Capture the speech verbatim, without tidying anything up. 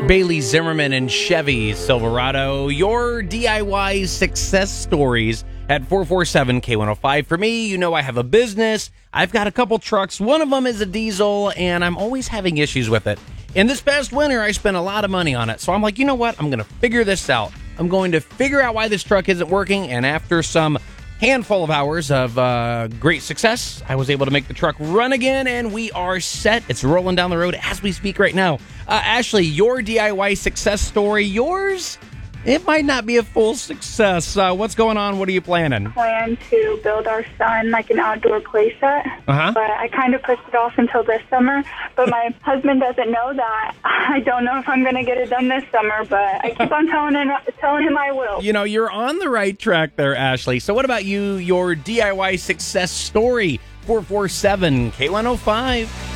Bailey Zimmerman and Chevy Silverado. Your D I Y success stories at four four seven K one oh five. For me, you know I have a business. I've got a couple trucks. One of them is a diesel, and I'm always having issues with it. And this past winter, I spent a lot of money on it. So I'm like, you know what? I'm going to figure this out. I'm going to figure out why this truck isn't working. And after some handful of hours of uh, great success, I was able to make the truck run again, and we are set. It's rolling down the road as we speak right now. Uh, Ashley, your D I Y success story, yours? It might not be a full success. Uh, what's going on? What are you planning? Plan to build our son like an outdoor play set, Uh-huh. but I kind of pushed it off until this summer. But my husband doesn't know that. I don't know if I'm going to get it done this summer, but I keep on telling him, telling him I will. You know, you're on the right track there, Ashley. So what about you, your D I Y success story? four four seven K one oh five.